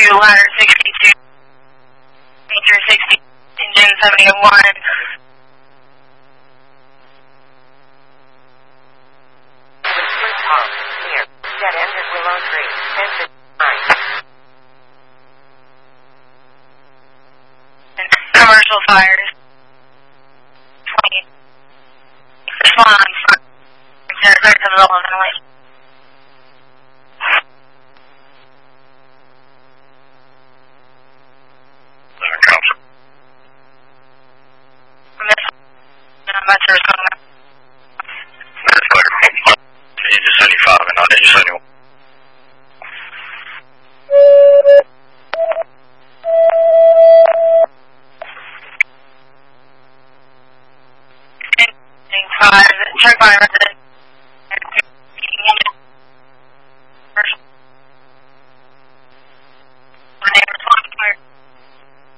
ladder 62, meter 60, engine 71. Near, dead end at Willow Tree, exit 9. Commercial fires. 20. Respond. Back to the middle of ventilation. I'm about to respond. Engine 75 and not engine 71. Check 5, resident.